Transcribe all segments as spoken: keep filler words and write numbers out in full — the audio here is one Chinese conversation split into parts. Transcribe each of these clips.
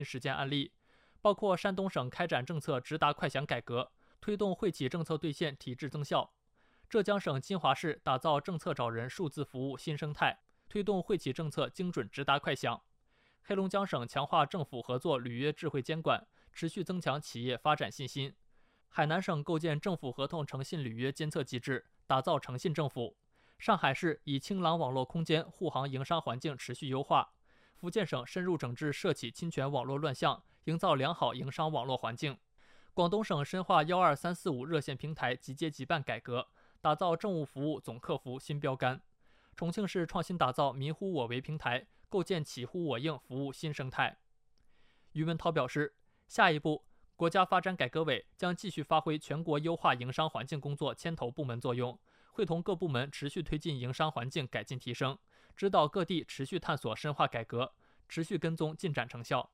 实践案例，包括山东省开展政策直达快详改革，推动惠企政策兑现体制增效；浙江省金华市打造政策找人数字服务新生态，推动惠企政策精准直达快详；黑龙江省强化政府合作履约智慧监管，持续增强企业发展信心；海南省构建政府合同诚信履约监测机制，打造诚信政府；上海市以清朗网络空间护航营商环境持续优化；福建省深入整治涉企侵权网络乱象，营造良好营商网络环境；广东省深化幺二三四五热线平台即接即办改革，打造政务服务总客服新标杆；重庆市创新打造民呼我为平台，构建企呼我应服务新生态。于文涛表示，下一步，国家发展改革委将继续发挥全国优化营商环境工作牵头部门作用，会同各部门持续推进营商环境改进提升，指导各地持续探索深化改革，持续跟踪进展成效。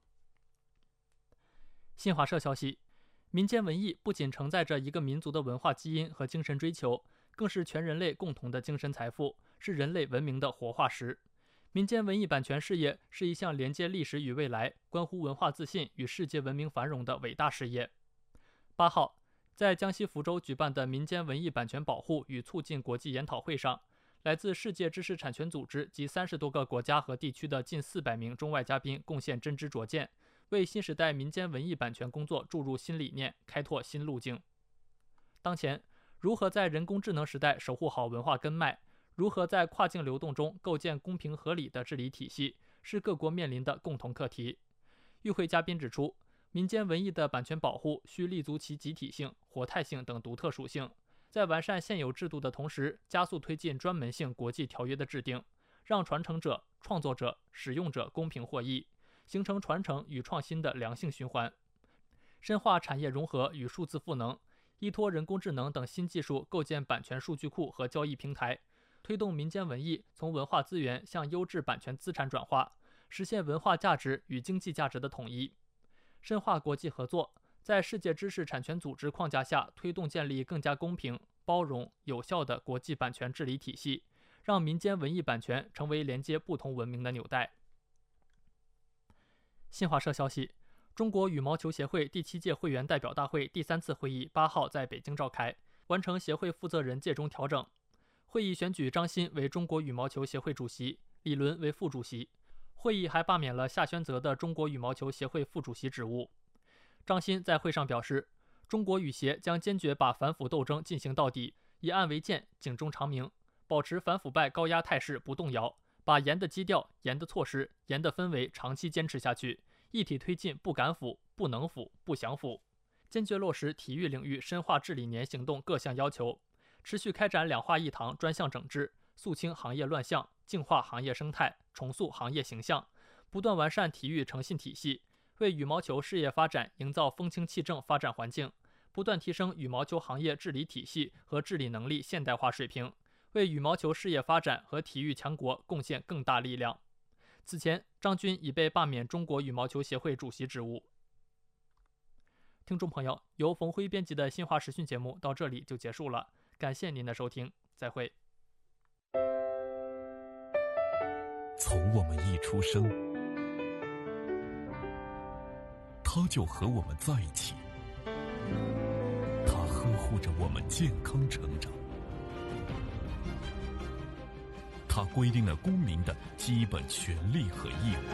新华社消息，民间文艺不仅承载着一个民族的文化基因和精神追求，更是全人类共同的精神财富，是人类文明的活化石。民间文艺版权事业是一项连接历史与未来、关乎文化自信与世界文明繁荣的伟大事业。八号，在江西福州举办的民间文艺版权保护与促进国际研讨会上，来自世界知识产权组织及三十多个国家和地区的近四百名中外嘉宾贡献真知灼见，为新时代民间文艺版权工作注入新理念，开拓新路径。当前，如何在人工智能时代守护好文化根脉，如何在跨境流动中构建公平合理的治理体系，是各国面临的共同课题。与会嘉宾指出，民间文艺的版权保护需立足其集体性、活态性等独特属性，在完善现有制度的同时，加速推进专门性国际条约的制定，让传承者、创作者、使用者公平获益，形成传承与创新的良性循环。深化产业融合与数字赋能，依托人工智能等新技术构建版权数据库和交易平台，推动民间文艺从文化资源向优质版权资产转化，实现文化价值与经济价值的统一。深化国际合作，在世界知识产权组织框架下推动建立更加公平、包容、有效的国际版权治理体系，让民间文艺版权成为连接不同文明的纽带。新华社消息，中国羽毛球协会第七届会员代表大会第三次会议八号在北京召开，完成协会负责人界中调整。会议选举张欣为中国羽毛球协会主席，李伦为副主席。会议还罢免了夏宣泽的中国羽毛球协会副主席职务。张欣在会上表示，中国羽协将坚决把反腐斗争进行到底，以案为鉴，警钟长鸣，保持反腐败高压态势不动摇，把严的基调、严的措施、严的氛围长期坚持下去，一体推进不敢腐、不能腐、不想腐，坚决落实体育领域深化治理年行动各项要求，持续开展两化一堂专项整治，肃清行业乱象，净化行业生态，重塑行业形象，不断完善体育诚信体系，为羽毛球事业发展营造风清气正发展环境，不断提升羽毛球行业治理体系和治理能力现代化水平，为羽毛球事业发展和体育强国贡献更大力量。此前，张军已被罢免中国羽毛球协会主席职务。听众朋友，由冯辉编辑的新华时讯节目到这里就结束了，感谢您的收听，再会。 从我们一出生，他就和我们在一起，他呵护着我们健康成长，他规定了公民的基本权利和义务。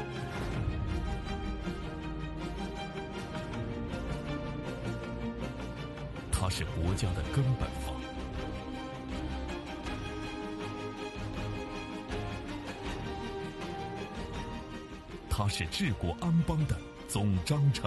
它是国家的根本法，它是治国安邦的总章程。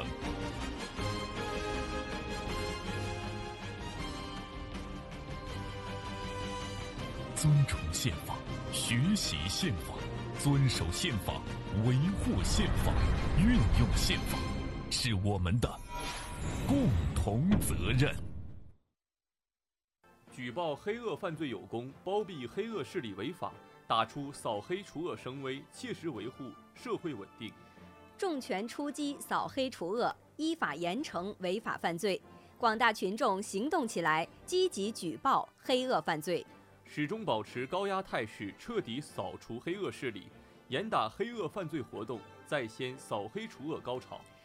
尊崇宪法，学习宪法，遵守宪法，维护宪法，运用宪法，是我们的共同责任。 举报黑恶犯罪有功，包庇黑恶势力违法，打出扫黑除恶声威，切实维护社会稳定。 重拳出击，扫黑除恶，依法严惩违法犯罪。广大群众行动起来，积极举报黑恶犯罪， 始终保持高压态势，彻底扫除黑恶势力，严打黑恶犯罪活动， 再掀扫黑除恶高潮。